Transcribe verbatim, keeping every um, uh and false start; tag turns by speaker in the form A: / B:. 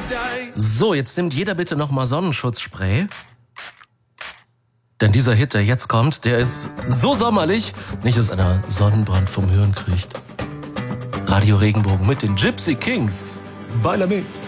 A: So, jetzt nimmt jeder bitte nochmal Sonnenschutzspray. Denn dieser Hit, der jetzt kommt, der ist so sommerlich, nicht, dass einer Sonnenbrand vom Hören kriegt. Radio Regenbogen mit den Gypsy Kings. Baila me.